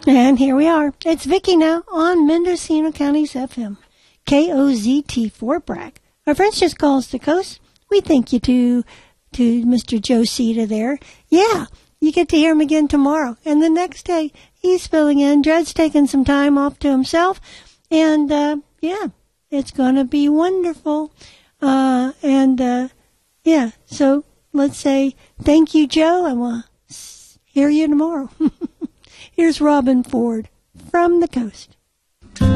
And here we are. It's Vicki now on Mendocino County's FM. KOZT Fort Bragg. Our friends just call us the coast. We thank you to Mr. Joe Cita there. Yeah, you get to hear him again tomorrow. And the next day, he's filling in. Dred's taking some time off to himself. And, yeah, it's going to be wonderful. Yeah, so let's say thank you, Joe, and we'll hear you tomorrow. Here's Robin Ford from the coast.